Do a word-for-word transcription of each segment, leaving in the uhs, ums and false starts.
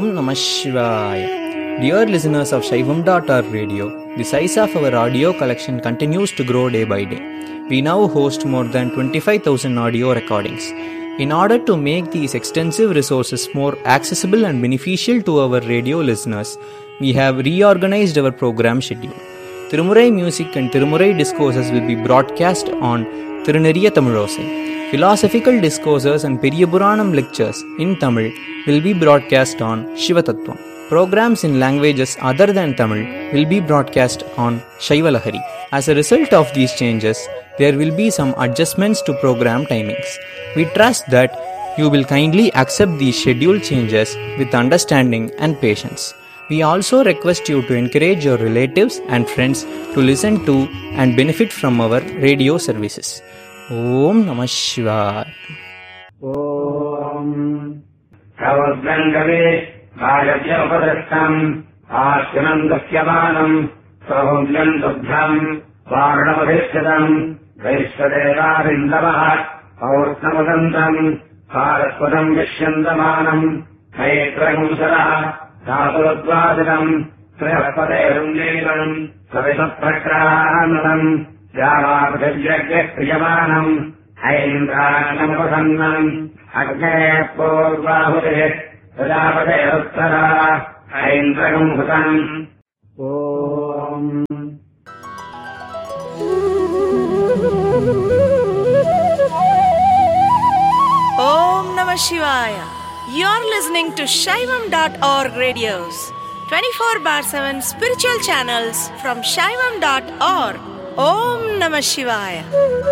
Om Namah Shivaya. Dear listeners of Shaivam dot org radio, the size of our audio collection continues to grow day by day. We now host more than twenty-five thousand audio recordings. In order to make these extensive resources more accessible and beneficial to our radio listeners, we have reorganized our program schedule. Tirumurai music and Tirumurai discourses will be broadcast on Tiruneriya Tamilosai. Philosophical discourses and Periyapuranam lectures in Tamil will be broadcast on Shivatattvam. Programs in languages other than Tamil will be broadcast on Shaivalahari. As a result of these changes, there will be some adjustments to program timings. We trust that you will kindly accept these schedule changes with understanding and patience. We also request you to encourage your relatives and friends to listen to and benefit from our radio services. Om Namah Shivaya. Om Kavadangave Bhajapyapadastam Ashyanandasyamanam Sahudyantubhyam Varnavadeshadam Vaishvadevarindavah Paurnamadandam Bharatpadam Vishyandamanam Maitragumsara Dhatuladvadidam Trihapaderundevam Savisaprakramanam Javapadyajayamanam Aindranamapasannam Agne Purvahute Rajapade Uttara Aindragam Hutam Om Om Namah Shivaya. You're listening to Shaivam dot org radios, twenty-four bar seven spiritual channels from Shaivam dot org. Om Namah Shivaya.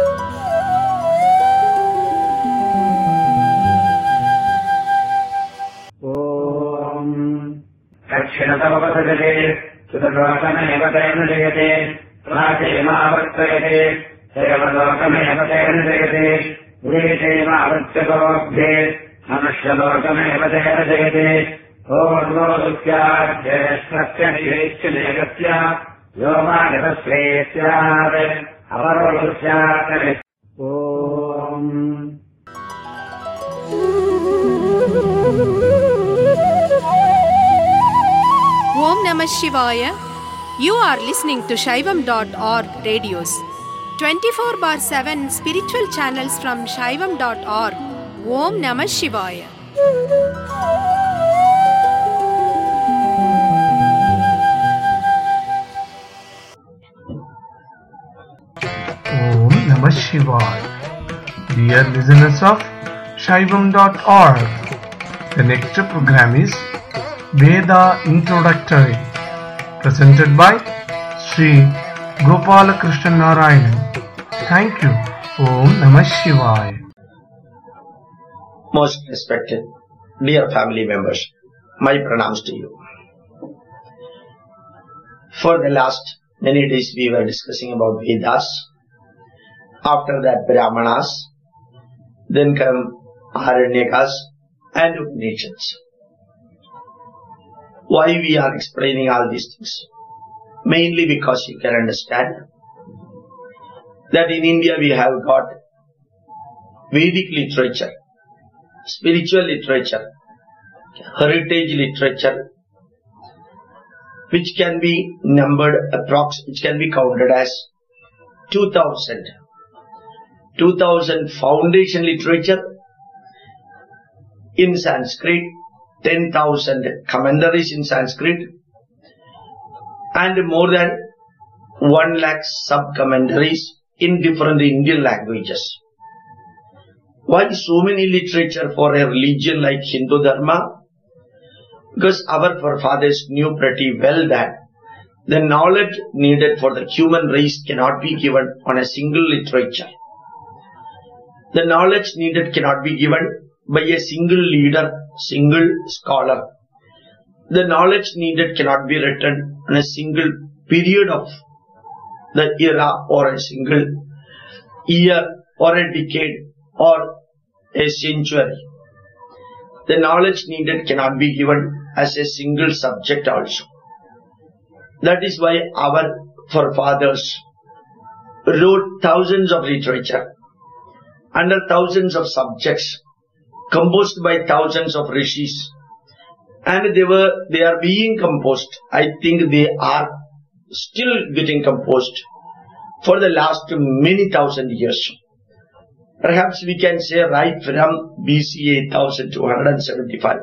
Dakshinatavapasagate Sudadvakameva Tayanadayate Rajemavartayate Sevadvakameva Tayanadayate Vretemavartyagobhye Manushyalokameva Tayanadayate Orvodukya Jeshnatyaniveschyanegasya Yomagatasvesyade Avarodushyakare Om Om Namah Shivaya. You are listening to Shaivam dot org radios, twenty-four bar seven spiritual channels from Shaivam dot org. Om Namah Shivaya. Om Namah Shivaya. Dear listeners of Shaivam dot org, the next program is Veda Introductory, presented by Sri Gopala Krishna Narayanan. Thank you. Om Namah Shivaya. Most respected, dear family members, my pranams to you. For the last many days we were discussing about Vedas, after that Brahmanas, then come Aranyakas and Upanishads. Why we are explaining all these things? Mainly because you can understand that in India we have got Vedic literature, spiritual literature, heritage literature, which can be numbered approx, which can be counted as two thousand. two thousand foundation literature in Sanskrit, ten thousand commentaries in Sanskrit, and more than one lakh sub-commentaries in different Indian languages. Why so many literature for a religion like Hindu Dharma? Because our forefathers knew pretty well that the knowledge needed for the human race cannot be given on a single literature. The knowledge needed cannot be given by a single leader, single scholar. The knowledge needed cannot be written on a single period of the era or a single year or a decade or a century. The knowledge needed cannot be given as a single subject also. That is why our forefathers wrote thousands of literature under thousands of subjects, composed by thousands of rishis and they were, they are being composed. I think they are still getting composed for the last many thousand years. Perhaps we can say right from B C eight thousand two hundred seventy-five.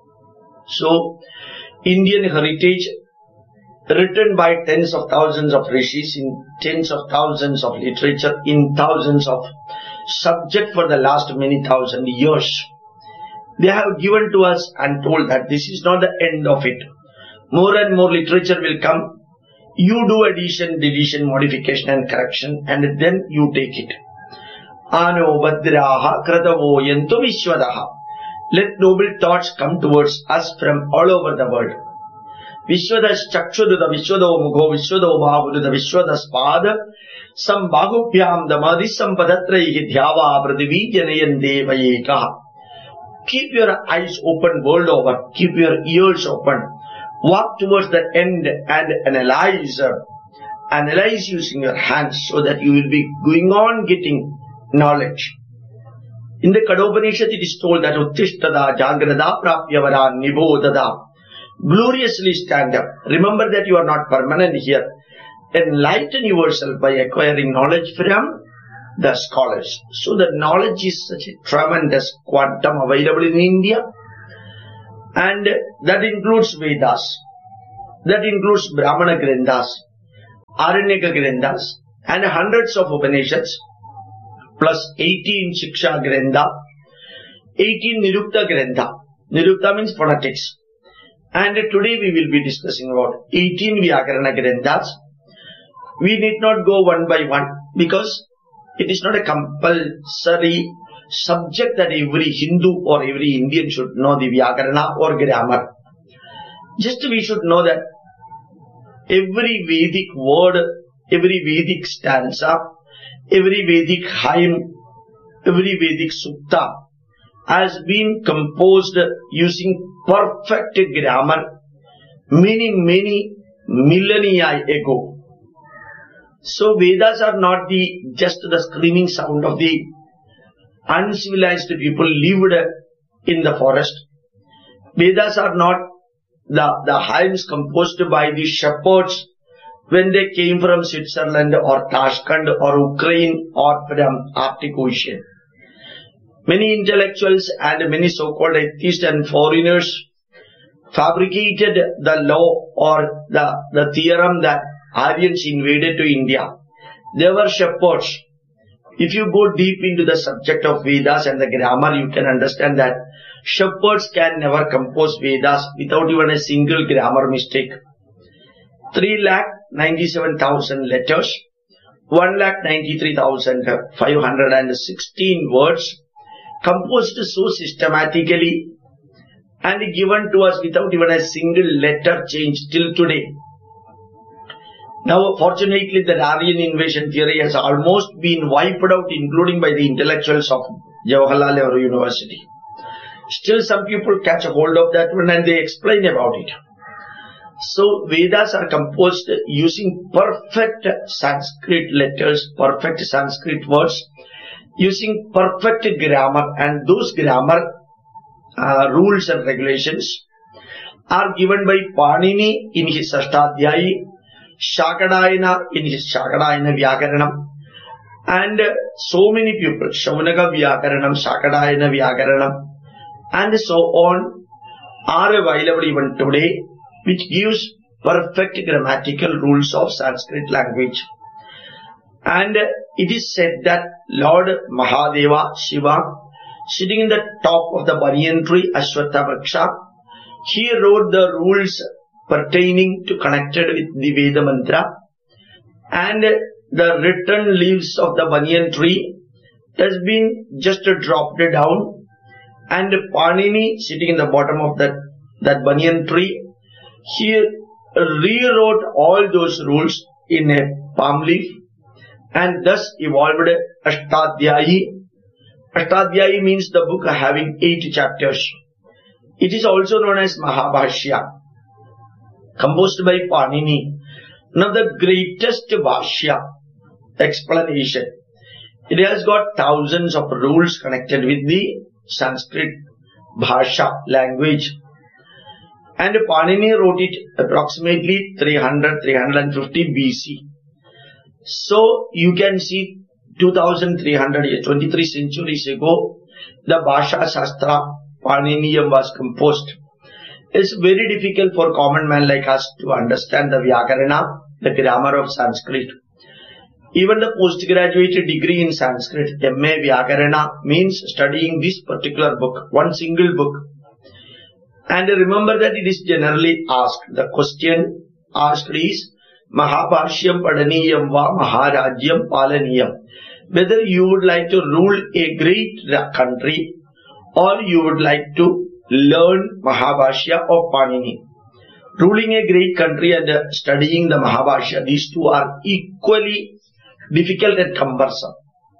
So, Indian heritage written by tens of thousands of rishis in tens of thousands of literature in thousands of subjects for the last many thousand years. They have given to us and told that this is not the end of it. More and more literature will come. You do addition, deletion, modification and correction, and then you take it. Ano badraha kratavo yantu vishwadaha. Let noble thoughts come towards us from all over the world. Vishwadas chakshududa vishwado mugho vishwado bahududa vishwadas pada sambahupyam damadi sampadatraihi dhyava pradivi janayan devayekaha. Keep your eyes open world over. Keep your ears open. Walk towards the end and analyze. Analyze using your hands so that you will be going on getting knowledge. In the Kadopanishad it is told that Uttishtada Jagrada Prapyavara Nibodada. Gloriously stand up. Remember that you are not permanent here. Enlighten yourself by acquiring knowledge from the scholars. So the knowledge is such a tremendous quantum available in India, and that includes Vedas, that includes Brahmana Granthas, Aranyaka Granthas, and hundreds of Upanishads, plus eighteen Shiksha Grantha, eighteen Nirukta Grantha. Nirukta means phonetics. And today we will be discussing about eighteen Vyakarana Granthas. We need not go one by one because it is not a compulsory subject that every Hindu or every Indian should know the Vyakarana or grammar. Just we should know that every Vedic word, every Vedic stanza, every Vedic hymn, every Vedic sukta has been composed using perfect grammar many, many millennia ago. So Vedas are not the just the screaming sound of the uncivilized people lived in the forest. Vedas are not the, the hymns composed by the shepherds when they came from Switzerland or Tashkent or Ukraine or from Arctic Ocean. Many intellectuals and many so-called atheists and foreigners fabricated the law or the, the theorem that Aryans invaded to India. They were shepherds. If you go deep into the subject of Vedas and the grammar, you can understand that shepherds can never compose Vedas without even a single grammar mistake. three lakh ninety-seven thousand letters, one lakh ninety-three thousand five hundred sixteen words, composed so systematically and given to us without even a single letter change till today. Now, fortunately, the Aryan invasion theory has almost been wiped out, including by the intellectuals of Jawaharlal Nehru University. Still, some people catch a hold of that one and they explain about it. So, Vedas are composed using perfect Sanskrit letters, perfect Sanskrit words, using perfect grammar, and those grammar uh, rules and regulations are given by Panini in his Ashtadhyayi, Shakadayana in his Shakadayana Vyakaranam, and so many people, Shaunaka Vyakaranam, Shakadayana Vyakaranam, and so on, are available even today, which gives perfect grammatical rules of Sanskrit language. And it is said that Lord Mahadeva, Shiva, sitting in the top of the banyan tree, Ashwatha Vriksha, he wrote the rules pertaining to connected with the Veda mantra, and the written leaves of the banyan tree has been just dropped down, and Panini sitting in the bottom of that, that banyan tree, he rewrote all those rules in a palm leaf and thus evolved Ashtadhyayi. Ashtadhyayi means the book having eight chapters. It is also known as Mahabhashya, composed by Panini, one of the greatest Bhashya explanation. It has got thousands of rules connected with the Sanskrit Bhasha language. And Panini wrote it approximately three hundred to three hundred fifty B C. So you can see two thousand three hundred years, twenty-three centuries ago, the Bhasha Shastra Paniniyam was composed. It's very difficult for common man like us to understand the Vyakarana, the grammar of Sanskrit. Even the postgraduate degree in Sanskrit, M A Vyakarana, means studying this particular book, one single book. And remember that it is generally asked, the question asked is, Mahabhashyam Padaniyam va Maharajyam Palaniyam. Whether you would like to rule a great country or you would like to learn Mahabhashya of Panini. Ruling a great country and uh, studying the Mahabhashya, these two are equally difficult and cumbersome.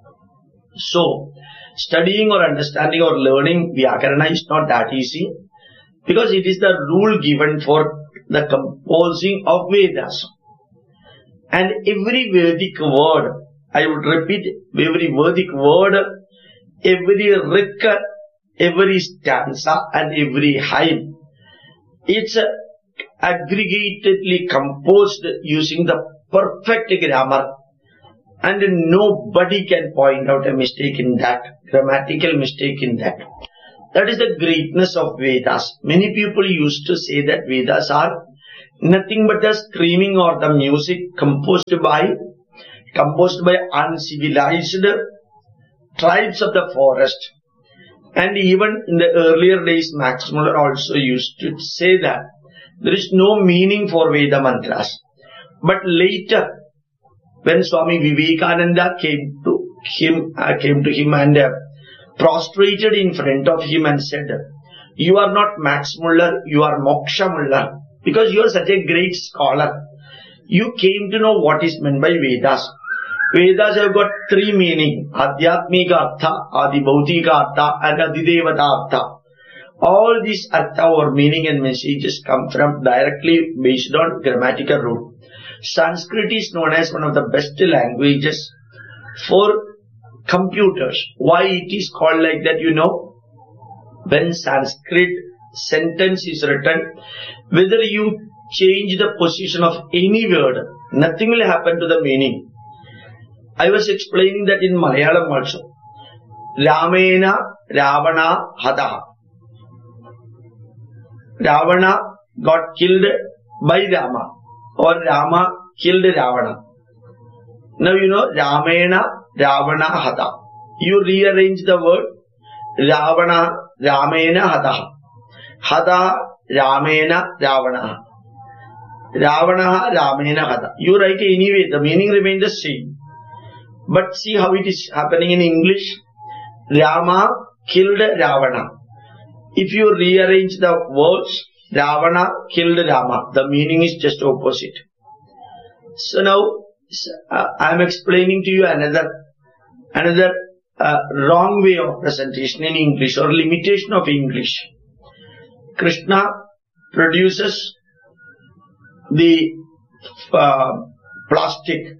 So, studying or understanding or learning Vyakarana is not that easy, because it is the rule given for the composing of Vedas. And every Vedic word, I would repeat, every Vedic word, every rik, every stanza and every hymn, it's aggregatedly composed using the perfect grammar, and nobody can point out a mistake in that, grammatical mistake in that. That is the greatness of Vedas. Many people used to say that Vedas are nothing but the screaming or the music composed by composed by uncivilized tribes of the forest. And even in the earlier days, Max Muller also used to say that there is no meaning for Veda mantras. But later, when Swami Vivekananda came to him, uh, came to him and uh, prostrated in front of him and said, "You are not Max Muller, you are Moksha Muller, because you are such a great scholar. You came to know what is meant by Vedas. Vedas have got three meanings: Adhyatmika Artha, Adibhautika Artha, and Adidevata Artha. All these Artha or meaning and messages come from directly based on grammatical rule. Sanskrit is known as one of the best languages for computers. Why it is called like that, you know? When Sanskrit sentence is written, whether you change the position of any word, nothing will happen to the meaning. I was explaining that in Malayalam also. Ramena Ravana Hataha. Ravana got killed by Rama, or Rama killed Ravana. Now you know Ramena Ravana Hata. You rearrange the word Ravana Ramena Hataha. Hata Ramena Ravana. Ravana Ramena Hata. You write anyway, the meaning remains the same. But see how it is happening in English. Rama killed Ravana. If you rearrange the words, Ravana killed Rama, the meaning is just opposite. So now uh, I am explaining to you another another uh, wrong way of presentation in English, or limitation of English. Krishna produces the uh, plastic.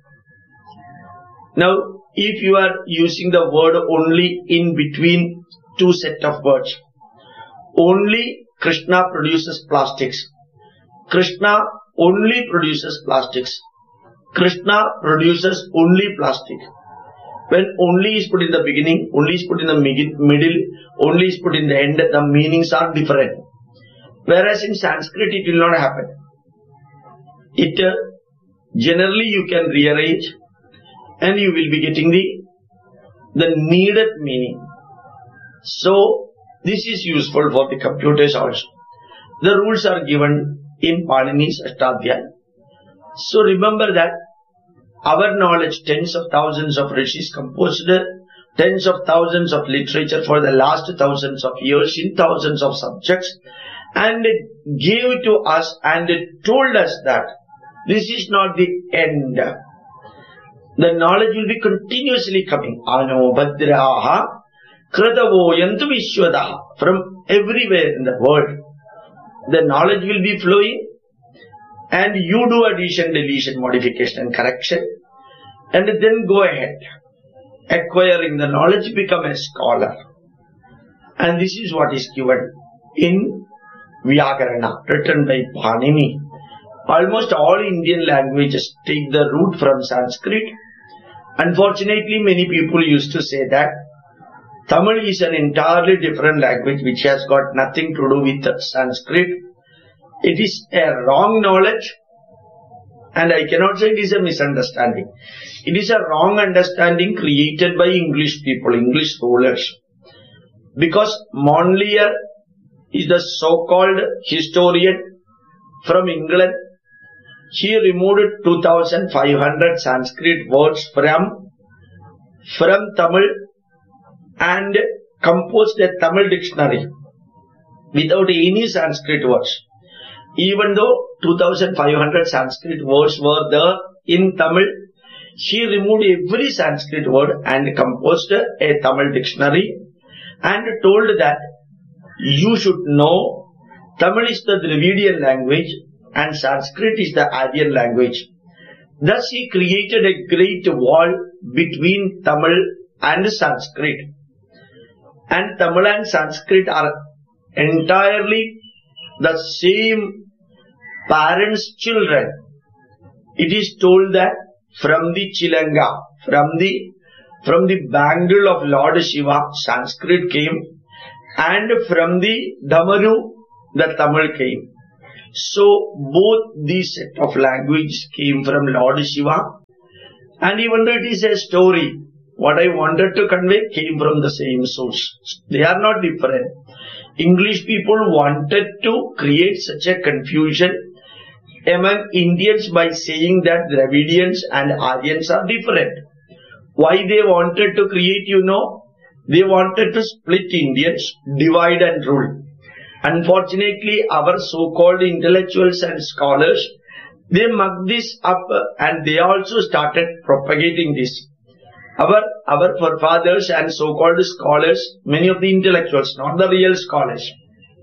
Now, if you are using the word only in between two set of words, only Krishna produces plastics. Krishna only produces plastics. Krishna produces only plastic. When only is put in the beginning, only is put in the middle, only is put in the end, the meanings are different. Whereas in Sanskrit it will not happen. It uh, generally you can rearrange and you will be getting the, the needed meaning. So this is useful for the computers also. The rules are given in Panini's Ashtadhyaya. So remember that our knowledge, tens of thousands of rishis composed tens of thousands of literature for the last thousands of years in thousands of subjects, and gave to us and told us that this is not the end. The knowledge will be continuously coming. Ano Bhadraha Kratavo Yantu Vishwadaha. From everywhere in the world, the knowledge will be flowing, and you do addition, deletion, modification and correction, and then go ahead, acquiring the knowledge, become a scholar. And this is what is given in Vyakarana, written by Panini. Almost all Indian languages take the root from Sanskrit. Unfortunately, many people used to say that Tamil is an entirely different language which has got nothing to do with Sanskrit. It is a wrong knowledge, and I cannot say it is a misunderstanding. It is a wrong understanding created by English people, English rulers. Because Monlier is the so-called historian from England. He removed two thousand five hundred Sanskrit words from, from Tamil and composed a Tamil dictionary without any Sanskrit words. Even though two thousand five hundred Sanskrit words were there in Tamil, he removed every Sanskrit word and composed a Tamil dictionary and told that you should know Tamil is the Dravidian language and Sanskrit is the Aryan language. Thus he created a great wall between Tamil and Sanskrit. And Tamil and Sanskrit are entirely the same parents' children. It is told that from the Chilanga, from the from the bangle of Lord Shiva, Sanskrit came, and from the Damaru, the Tamil came. So both these set of languages came from Lord Shiva, and even though it is a story, what I wanted to convey came from the same source. They are not different. English people wanted to create such a confusion among Indians by saying that Dravidians and Aryans are different. Why they wanted to create, you know, they wanted to split Indians, divide and rule. Unfortunately, our so-called intellectuals and scholars, they mucked this up and they also started propagating this. Our, our forefathers and so-called scholars, many of the intellectuals, not the real scholars,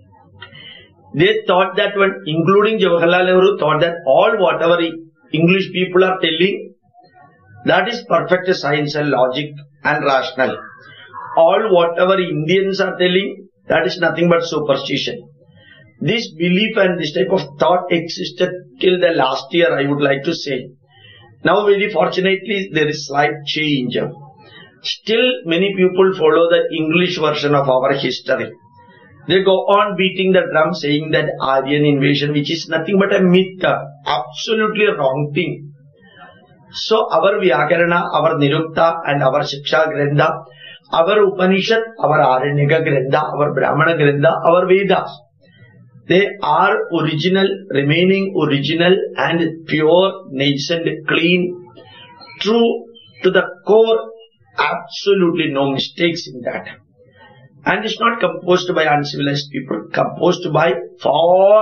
they thought that when, including Jawaharlal Nehru, thought that all whatever English people are telling, that is perfect science and logic and rational. All whatever Indians are telling, that is nothing but superstition. This belief and this type of thought existed till the last year, I would like to say. Now very fortunately there is slight change. Still many people follow the English version of our history. They go on beating the drum saying that Aryan invasion, which is nothing but a myth, absolutely a wrong thing. So our Vyakarana, our Nirukta and our Shiksha Grantha, our Upanishad, our Aranyaka Grantha, our Brahmana Grantha, our Vedas, they are original, remaining original and pure, nascent, clean, true to the core, absolutely no mistakes in that. And it's not composed by uncivilized people, composed by far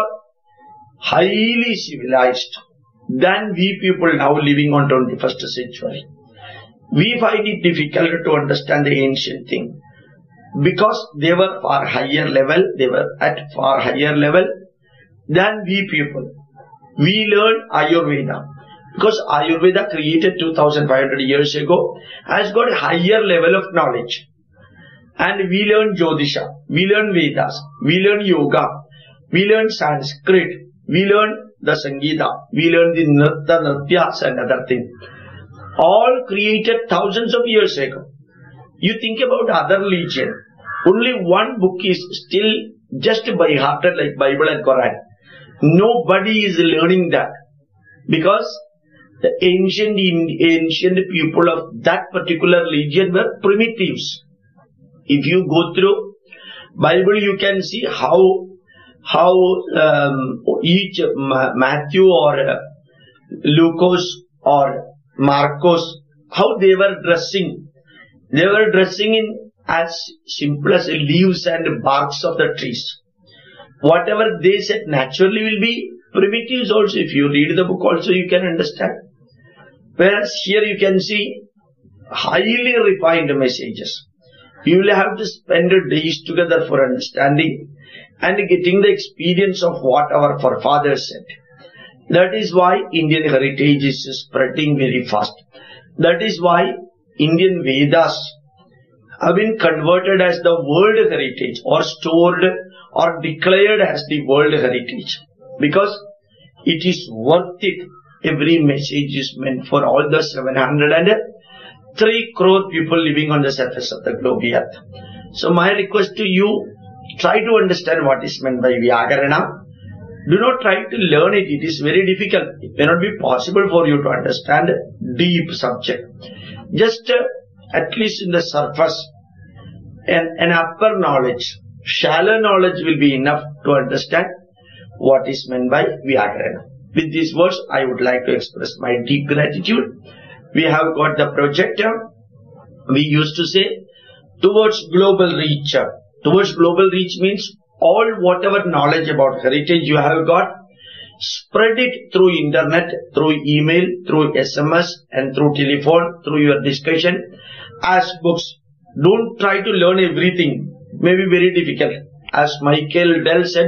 highly civilized than we people now living on twenty-first century. We find it difficult to understand the ancient thing because they were far higher level, they were at far higher level than we people. We learn Ayurveda because Ayurveda created two thousand five hundred years ago has got a higher level of knowledge. And we learn Jyotisha, we learn Vedas, we learn Yoga, we learn Sanskrit, we learn the Sangeeta, we learn the Nritta, Nrityas and other things. All created thousands of years ago. You think about other religion, only one book is still just by hearted like Bible and Quran. Nobody is learning that because the ancient, ancient people of that particular religion were primitives. If you go through Bible, you can see how how um, each Matthew or uh, Lucas or Marcos, how they were dressing. They were dressing in as simple as leaves and barks of the trees. Whatever they said naturally will be primitives also. If you read the book also you can understand. Whereas here you can see highly refined messages. You will have to spend days together for understanding and getting the experience of what our forefathers said. That is why Indian heritage is spreading very fast. That is why Indian Vedas have been converted as the world heritage or stored or declared as the World Heritage, because it is worth it. Every message is meant for all the seven hundred three crore people living on the surface of the globe earth. So my request to you, try to understand what is meant by Vyakarana. Do not try to learn it. It is very difficult. It may not be possible for you to understand deep subject. Just uh, at least in the surface, an, an upper knowledge, shallow knowledge will be enough to understand what is meant by Vyakarana. With these words, I would like to express my deep gratitude. We have got the projector. We used to say, towards global reach. Towards global reach means all whatever knowledge about heritage you have got, spread it through internet, through email, through S M S and through telephone, through your discussion, as books. Don't try to learn everything. It may be very difficult. As Michael Dell said,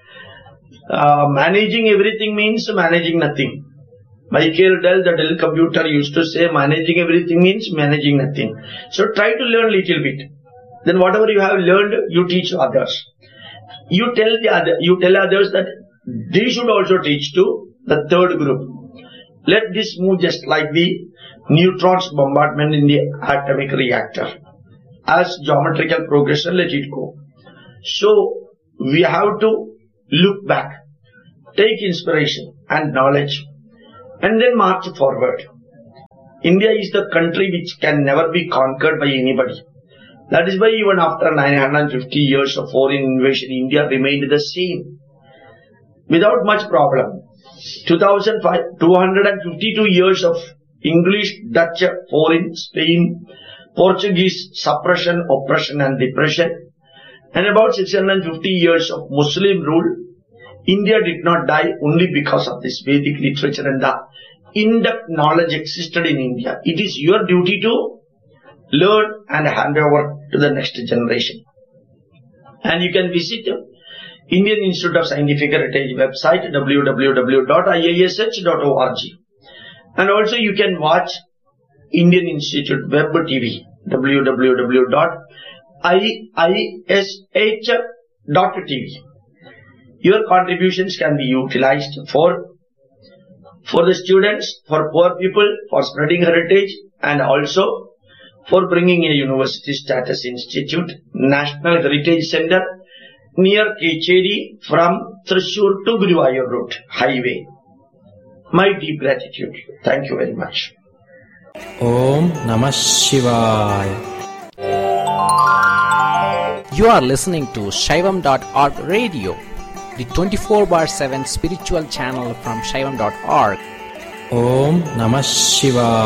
uh, managing everything means managing nothing. Michael Dell, the Dell computer, used to say managing everything means managing nothing. So try to learn little bit. Then whatever you have learned, you teach others. You tell the other, you tell others that they should also teach to the third group. Let this move just like the neutrons bombardment in the atomic reactor. As geometrical progression, let it go. So we have to look back, take inspiration and knowledge, and then march forward. India is the country which can never be conquered by anybody. That is why even after nine hundred fifty years of foreign invasion, India remained the same, without much problem. two thousand two hundred fifty-two years of English, Dutch, foreign, Spain, Portuguese suppression, oppression and depression, and about six hundred fifty years of Muslim rule. India did not die only because of this Vedic literature and the in-depth knowledge existed in India. It is your duty to learn and hand over to the next generation. And you can visit Indian Institute of Scientific Heritage website w w w dot i i s h dot org, and also you can watch Indian Institute Web T V w w w dot i i s h dot t v. Your contributions can be utilized for for the students, for poor people, for spreading heritage, and also for bringing a university status institute, National Heritage Center near Kecheri from Thrissur to Guruvayur Road Highway. My deep gratitude. Thank you very much. Om Namah Shivaya. You are listening to Shaivam dot org radio, the twenty-four bar seven spiritual channel from Shaivam dot org. Om Namah Shivaya.